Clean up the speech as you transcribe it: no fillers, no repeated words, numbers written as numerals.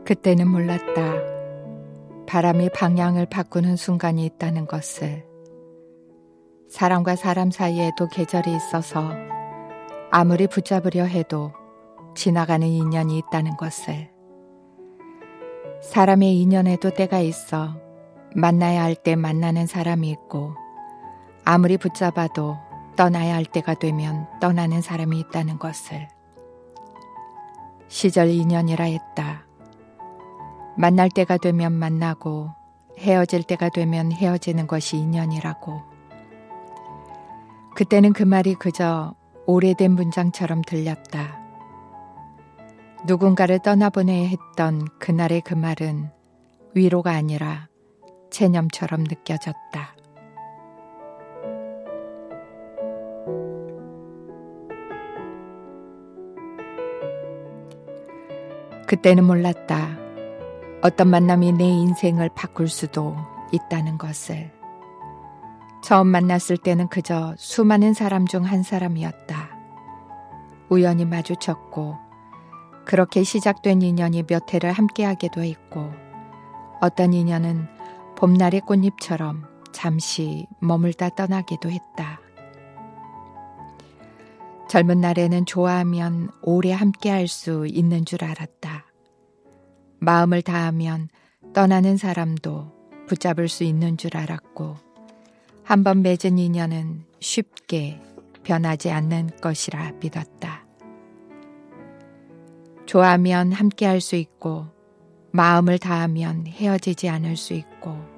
그때는 몰랐다. 바람이 방향을 바꾸는 순간이 있다는 것을. 사람과 사람 사이에도 계절이 있어서 아무리 붙잡으려 해도 지나가는 인연이 있다는 것을. 사람의 인연에도 때가 있어 만나야 할 때 만나는 사람이 있고 아무리 붙잡아도 떠나야 할 때가 되면 떠나는 사람이 있다는 것을. 시절 인연이라 했다. 만날 때가 되면 만나고 헤어질 때가 되면 헤어지는 것이 인연이라고. 그때는 그 말이 그저 오래된 문장처럼 들렸다. 누군가를 떠나보내야 했던 그날의 그 말은 위로가 아니라 체념처럼 느껴졌다. 그때는 몰랐다. 어떤 만남이 내 인생을 바꿀 수도 있다는 것을. 처음 만났을 때는 그저 수많은 사람 중 한 사람이었다. 우연히 마주쳤고 그렇게 시작된 인연이 몇 해를 함께하기도 했고 어떤 인연은 봄날의 꽃잎처럼 잠시 머물다 떠나기도 했다. 젊은 날에는 좋아하면 오래 함께할 수 있는 줄 알았다. 마음을 다하면 떠나는 사람도 붙잡을 수 있는 줄 알았고 한번 맺은 인연은 쉽게 변하지 않는 것이라 믿었다. 좋아하면 함께할 수 있고 마음을 다하면 헤어지지 않을 수 있고